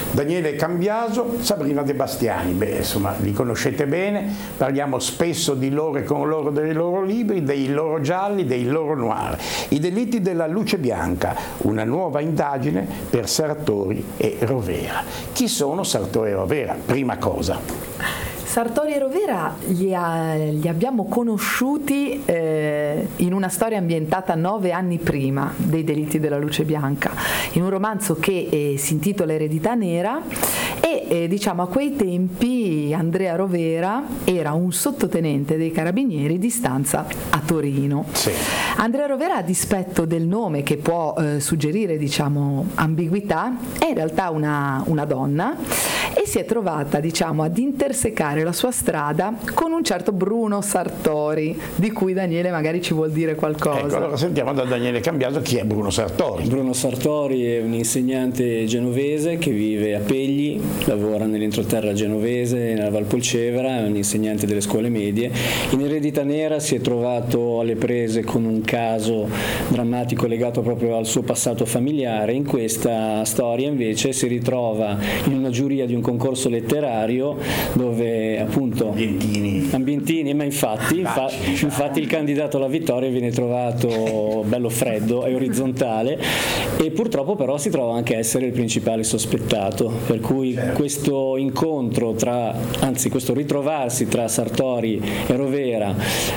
Daniele Cambiaso, Sabrina De Bastiani, insomma li conoscete bene, parliamo spesso di loro e con loro dei loro libri, dei loro gialli, dei loro noir. I delitti della luce bianca, una nuova indagine per Sartori e Rovera. Chi sono Sartori e Rovera? Prima cosa. Sartori e Rovera li abbiamo conosciuti in una storia ambientata 9 anni prima dei delitti della luce bianca, in un romanzo che si intitola Eredità nera e diciamo a quei tempi Andrea Rovera era un sottotenente dei carabinieri di stanza a Torino. Sì. Andrea Rovera, a dispetto del nome che può suggerire diciamo ambiguità, è in realtà una donna e si è trovata diciamo ad intersecare la sua strada con un certo Bruno Sartori, di cui Daniele magari ci vuol dire qualcosa. Ecco, allora sentiamo da Daniele Cambiaso chi è Bruno Sartori. Bruno Sartori è un insegnante genovese che vive a Pegli, lavora nell'entroterra genovese, nella Valpolcevera, è un insegnante delle scuole medie. In Eredità nera si è trovato alle prese con un caso drammatico legato proprio al suo passato familiare. In questa storia invece si ritrova in una giuria di un concorso letterario dove appunto ambientini, ma infatti il candidato alla vittoria viene trovato bello freddo e orizzontale e purtroppo però si trova anche a essere il principale sospettato, per cui questo incontro questo ritrovarsi tra Sartori e Rovera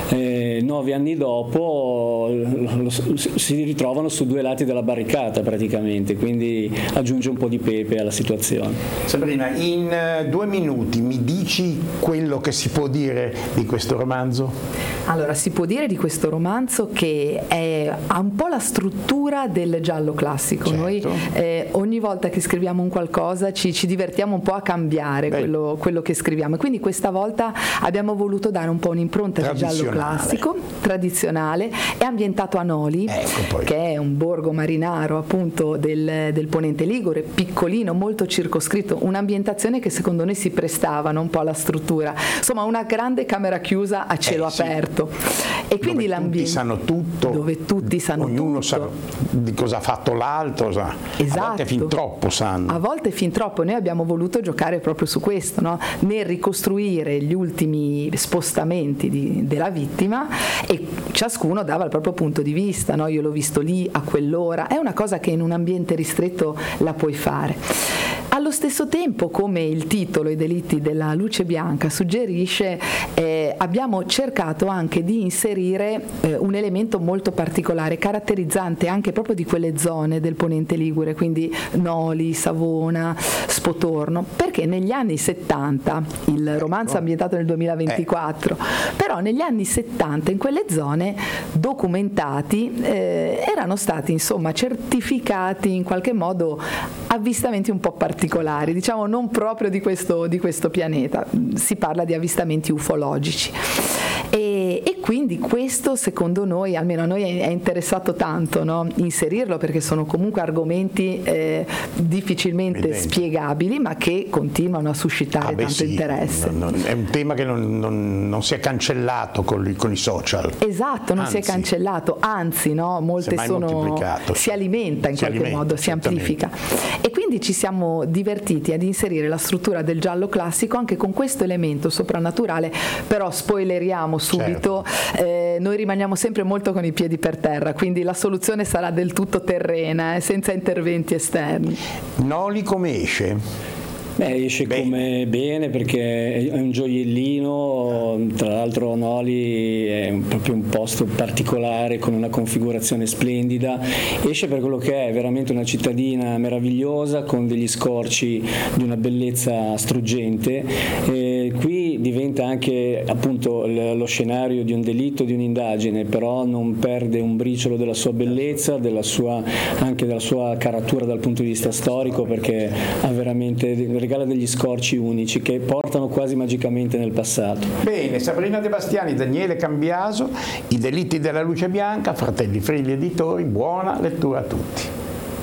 9 anni dopo si ritrovano su due lati della barricata praticamente, quindi aggiunge un po' di pepe alla situazione. Sabrina, in 2 minuti mi dici quello che si può dire di questo romanzo? Allora, si può dire di questo romanzo che ha un po' la struttura del giallo classico. Certo. Noi ogni volta che scriviamo un qualcosa ci divertiamo un po' a cambiare quello che scriviamo, e quindi questa volta abbiamo voluto dare un po' un'impronta di giallo classico, tradizionale, e ambientato a Noli, che è un borgo marinaro appunto del Ponente Ligure, piccolino, molto circoscritto, un'ambientazione che secondo noi si prestava un po' alla struttura, insomma una grande camera chiusa a cielo aperto, e quindi l'ambiente dove tutti sanno ognuno tutto, sa di cosa ha fatto l'altro, esatto. A volte fin troppo sanno. A volte fin troppo. Noi abbiamo voluto giocare proprio su questo, no? Nel ricostruire gli ultimi spostamenti della vittima, e ciascuno dava il proprio punto di vista, no? Io l'ho visto lì a quell'ora, è una cosa che in un ambiente ristretto la puoi fare. Allo stesso tempo, come il titolo I delitti della luce bianca suggerisce, abbiamo cercato anche di inserire un elemento molto particolare, caratterizzante anche proprio di quelle zone del Ponente Ligure, quindi Noli, Savona, Spotorno, perché negli anni 70, il romanzo è ambientato nel 2024, però negli anni 70 in quelle zone documentati erano stati insomma certificati in qualche modo avvistamenti un po' particolari, diciamo non proprio di questo pianeta, si parla di avvistamenti ufologici. E quindi questo secondo noi, almeno a noi è interessato tanto, no? Inserirlo, perché sono comunque argomenti difficilmente spiegabili, ma che continuano a suscitare tanto interesse. È un tema che non si è cancellato con i social. Esatto, non si è cancellato, anzi no, molte si alimenta in qualche modo, si amplifica. E quindi ci siamo divertiti ad inserire la struttura del giallo classico anche con questo elemento soprannaturale, però spoileriamo subito, noi rimaniamo sempre molto con i piedi per terra, quindi la soluzione sarà del tutto terrena, senza interventi esterni. Noli come esce? Esce come bene, perché è un gioiellino, tra l'altro Noli è proprio un posto particolare con una configurazione splendida, esce per quello che è veramente una cittadina meravigliosa con degli scorci di una bellezza struggente, e qui diventa anche appunto lo scenario di un delitto, di un'indagine, però non perde un briciolo della sua bellezza, anche della sua caratura dal punto di vista storico, perché ha veramente regala degli scorci unici che portano quasi magicamente nel passato. Bene, Sabrina De Bastiani, Daniele Cambiaso, I delitti della luce bianca, Fratelli Frilli Editori, buona lettura a tutti.